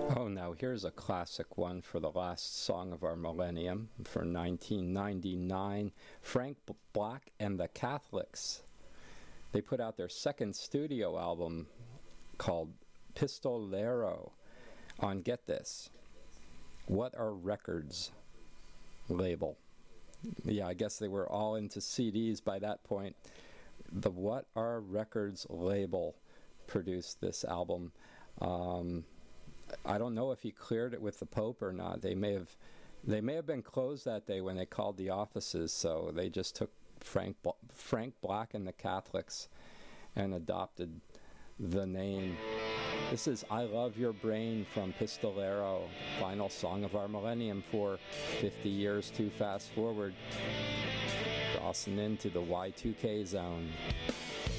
Oh, now here's a classic one for the last song of our millennium for 1999. Frank Black and the Catholics. They put out their second studio album called Pistolero on, get this, What Are Records label. Yeah, I guess they were all into CDs by that point. The What Are Records label produced this album. I don't know if he cleared it with the Pope or not. They may have been closed that day when they called the offices, so they just took Frank Black and the Catholics and adopted the name. This is I Love Your Brain from Pistolero, final song of our millennium for 50 years to fast forward, crossing into the Y2K zone.